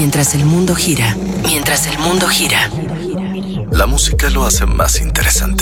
Mientras el mundo gira, mientras el mundo gira. La música lo hace más interesante.